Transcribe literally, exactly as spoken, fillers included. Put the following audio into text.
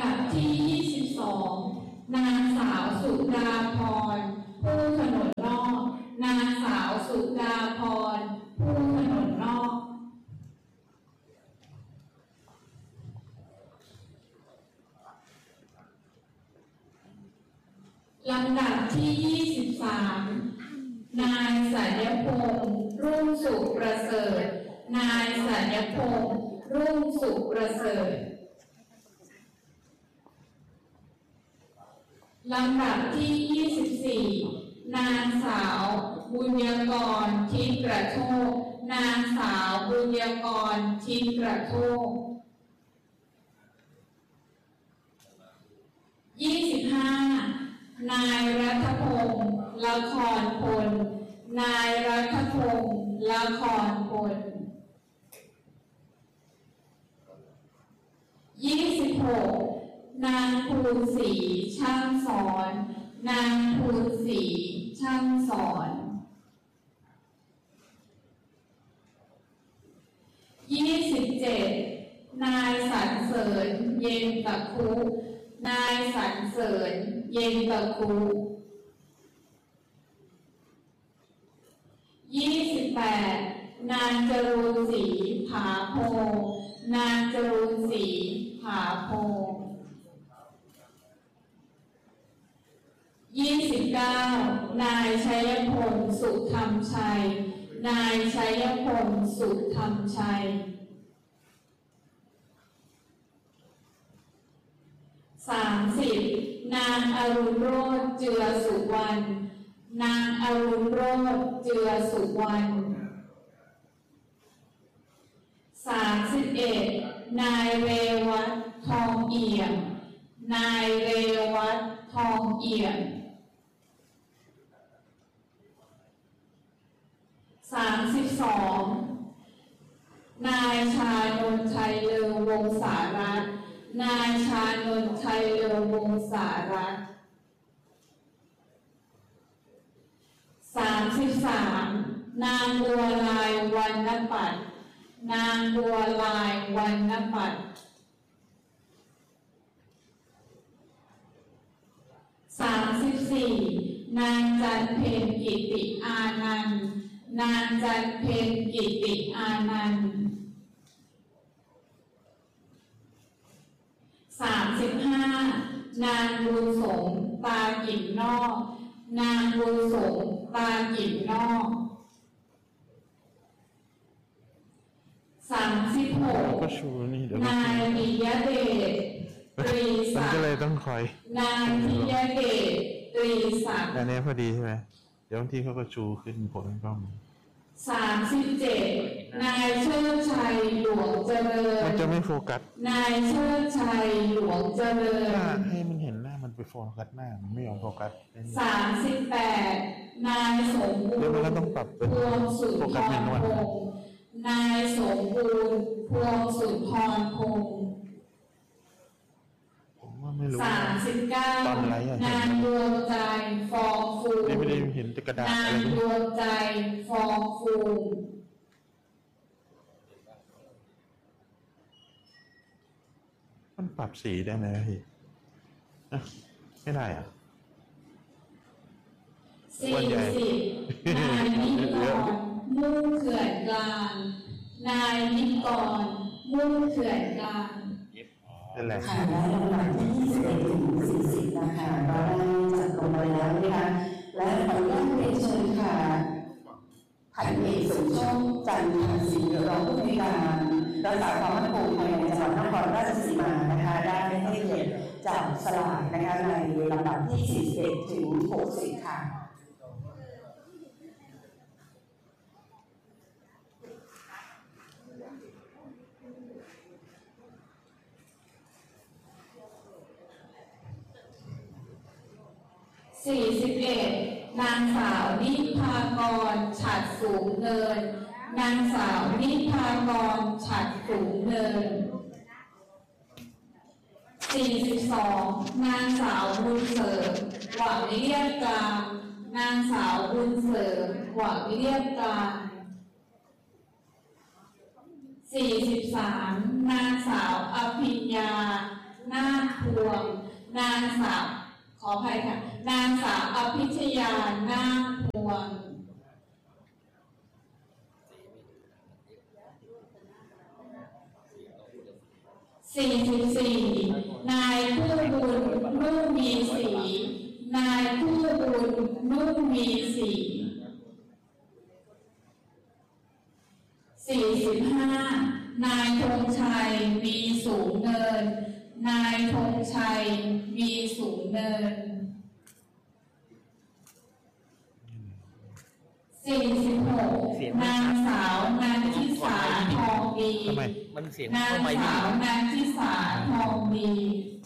ำดับที่ยี่สิบสองนางสาวสุดาพรผู้ถนนนอกนางสาวสุดาพรผู้ถนนนอกลำดับที่ยี่สิบสามนายสัญญพงษ์รุ่งสุขประเสริฐนายสัญญพงษ์รุ่งสุขประเสริฐลำดับที่ยี่สิบสี่นางสาวบุญยกรทิพย์กระโทกนางสาวบุญยกรทิพย์กระโทกยี่สิบห้านายรัฐพงษ์ละครพลนายรัฐพงษ์ละครพลยี่สิบหกนางภูนศรีช่างสอนนางภูนศรีช่างสอนยี่สิบเจ็ดนายสรรเสริญเย็นตะคุนายสรรเสริญเย็นตะคุยี่สิบแปดนางจรูนศรีผาโพนางจรูนศรีผาโพยี่สิบเก้านายชัยพลสุธรรมชัยนายชัยพลสุธรรมชัยสามสิบนางอรุณโรจน์เจือสุวรรณนางอรุณโรจน์เจือสุวรรณสามสิบเอ็ดนายเรวัตทองเอี่ยมนายเรวัตทองเอี่ยมสามสิบสองนายชานนท์ชัยเลอวงศารัตน์นายชานนท์ชัยเลอวงศารัตน์สามสิบสามนางบัวลายวรรณปัตย์นางบัวลายวรรณปัตย์สามสิบสี่นางจันเพ็ญกิติอานันท์นางจันเพ็ญกิติอานันท์สามสิบห้านางบุญสงตากิ่มนอกนางบุญสงตากิ่มนอกสามสิบหกนายปิยเดชตรีศักดิ์ก็เลยต้องคอยนายปิยเดชตรีศักดิ์อันนี้พอดีใช่ไหมเดี๋ยวบางทีเขาก็ชูขึ้นผลกล้องสามสิบเจ็ดนายเชิดชัยหลวงเจริญมันจะไม่โฟกัสนายเชิดชัยหลวงเจริญให้มันเห็นหน้ามันไปโฟกัสหน้ามันไม่ยอมโฟกัสสามสิบแปดนายสมบูรณ์พวงสุนทรพงศ์นายสมบูรณ์พวงสุนทรพงศ์สามสิบเก้านางดวงใจฟองฟูนางดวงใจฟองฟูมันปรับสีได้ไหมพี่ไม่ได้อ่ะสี่สิบนายนิกรมุ่งเขื่อนกลางนายนิกรมุ่งเขื่อนกลางค่ะและลำดับที่ยี่สิบเอ็ดถึงสี่สิบนะคะก็ได้จัดลงไปแล้วนะคะและขออนุญาตเรียนเชิญค่ะพันเอกสมโชคจันทร์ศรีรองผู้อำนวยการรักษาความมั่นคงภายในจังหวัดนครราชสีมานะคะได้ให้เกียรติจับสลากนะคะในลำดับที่สี่สิบเอ็ดถึงหกสิบค่ะสี่สิบเอ็ดนางสาวนิพากรฉัตรสูงเนินนางสาวนิพากรฉัตรสูงเนินสี่สิบสองนางสาวบุญเสริมหวังเรียบกลางนางสาวบุญเสริมหวังเรียบกลางสี่สิบสามนางสาวอภิญญานาคพวงนางสาวขออภัยค่ะนางสาวอภิชยานาคพวงสี่สิบสี่นายผู้บุญนุ่มมีสีนายผู้บุญนุ่มมีสีสี่สิบห้านายธงชัยมีสูงเนินนายธงชัยมีสูงเนินสี่สิบหกนางสาวนันทิสาทองดีนางสาวนันทิสาทองดี